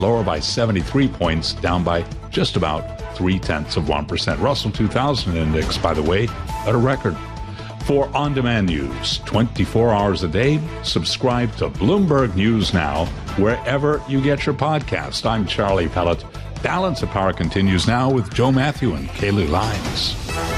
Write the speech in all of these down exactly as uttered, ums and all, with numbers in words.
lower by seventy-three points, down by just about three-tenths of one percent. Russell two thousand index, by the way, at a record. For on-demand news, twenty-four hours a day, subscribe to Bloomberg News Now, wherever you get your podcast. I'm Charlie Pellet. Balance of Power continues now with Joe Matthew and Kaylee Lyons.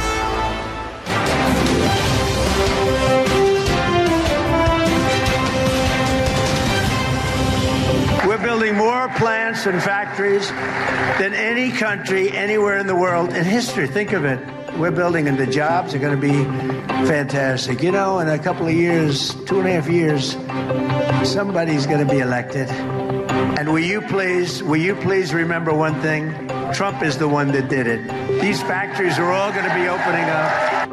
We're building more plants and factories than any country anywhere in the world in history. Think of it. We're building, and the jobs are going to be fantastic. You know, in a couple of years, two and a half years, somebody's going to be elected. And will you please, will you please remember one thing? Trump is the one that did it. These factories are all going to be opening up.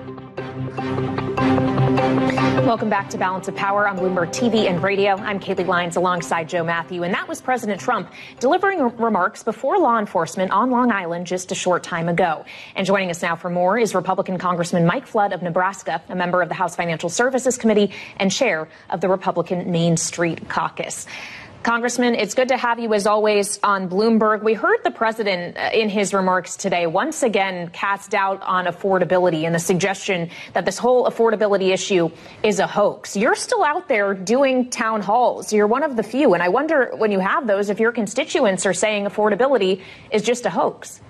Welcome back to Balance of Power on Bloomberg T V and radio. I'm Kaylee Lyons alongside Joe Matthew. And that was President Trump delivering remarks before law enforcement on Long Island just a short time ago. And joining us now for more is Republican Congressman Mike Flood of Nebraska, a member of the House Financial Services Committee and chair of the Republican Main Street Caucus. Congressman, it's good to have you, as always, on Bloomberg. We heard the president uh, in his remarks today once again cast doubt on affordability and the suggestion that this whole affordability issue is a hoax. You're still out there doing town halls. You're one of the few. And I wonder, when you have those, if your constituents are saying affordability is just a hoax.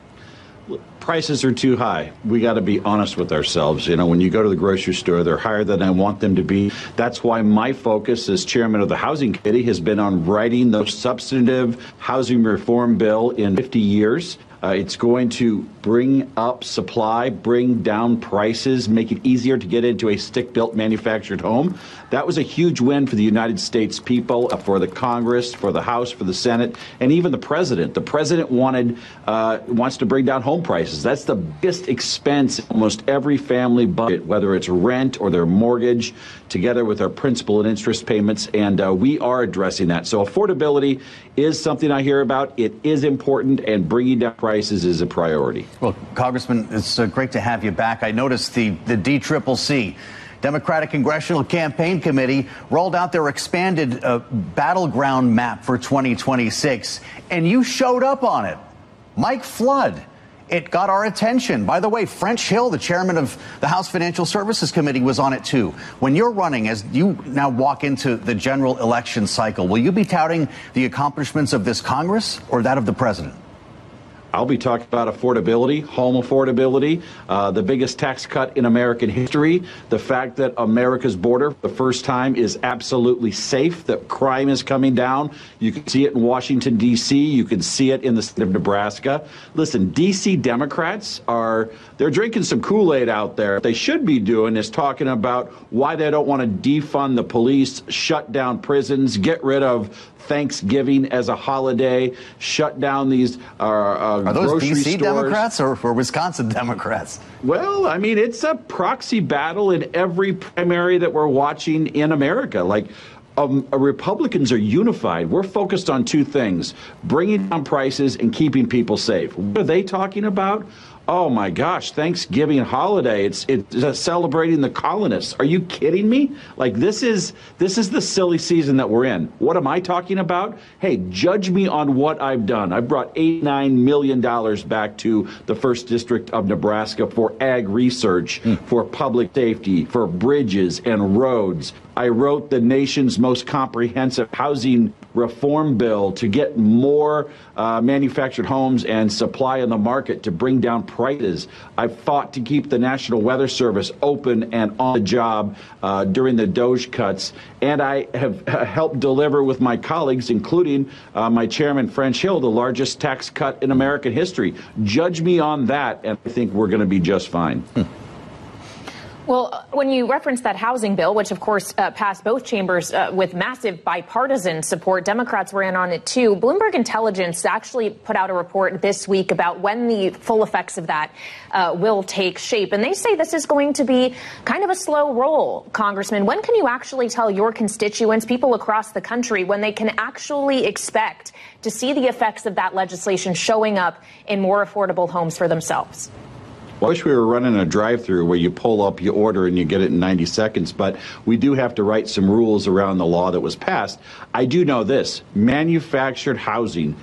Prices are too high. We got to be honest with ourselves. You know, when you go to the grocery store, they're higher than I want them to be. That's why my focus as chairman of the Housing Committee has been on writing the substantive housing reform bill in fifty years. Uh, it's going to bring up supply, bring down prices, make it easier to get into a stick-built manufactured home. That was a huge win for the United States people, uh, for the Congress, for the House, for the Senate, and even the president. The president wanted uh, wants to bring down home prices. That's the biggest expense in almost every family budget, whether it's rent or their mortgage, together with our principal and interest payments, and uh, we are addressing that. So affordability is something I hear about. It is important, and bringing down prices is a priority. Well, Congressman, it's uh, great to have you back. I noticed the, the D C C C, Democratic Congressional Campaign Committee, rolled out their expanded uh, battleground map for twenty twenty-six, and you showed up on it. Mike Flood. It got our attention. By the way, French Hill, the chairman of the House Financial Services Committee, was on it, too. When you're running, as you now walk into the general election cycle, will you be touting the accomplishments of this Congress or that of the president? I'll be talking about affordability, home affordability, uh, the biggest tax cut in American history, the fact that America's border, for the first time, is absolutely safe, that crime is coming down. You can see it in Washington, D C. You can see it in the state of Nebraska. Listen, D C Democrats are, they're drinking some Kool-Aid out there. What they should be doing is talking about why they don't want to defund the police, shut down prisons, get rid of Thanksgiving as a holiday, shut down these uh, uh, Are those grocery D C stores. Democrats or, or Wisconsin Democrats? Well, I mean, it's a proxy battle in every primary that we're watching in America. Like, um, Republicans are unified. We're focused on two things: bringing down prices and keeping people safe. What are they talking about? Oh, my gosh, Thanksgiving holiday. It's it's uh, celebrating the colonists. Are you kidding me? Like, this is this is the silly season that we're in. What am I talking about? Hey, judge me on what I've done. I brought eighty-nine million dollars back to the first District of Nebraska for ag research, mm. for public safety, for bridges and roads. I wrote the nation's most comprehensive housing reform bill to get more uh, manufactured homes and supply in the market to bring down prices. I fought to keep the National Weather Service open and on the job uh, during the DOGE cuts. And I have helped deliver with my colleagues, including uh, my chairman, French Hill, the largest tax cut in American history. Judge me on that, and I think we're going to be just fine. Hmm. Well, when you reference that housing bill, which, of course, uh, passed both chambers uh, with massive bipartisan support, Democrats were in on it, too. Bloomberg Intelligence actually put out a report this week about when the full effects of that uh, will take shape. And they say this is going to be kind of a slow roll, Congressman. When can you actually tell your constituents, people across the country, when they can actually expect to see the effects of that legislation showing up in more affordable homes for themselves? Well, I wish we were running a drive-through where you pull up, you order, and you get it in ninety seconds, but we do have to write some rules around the law that was passed. I do know this: manufactured housing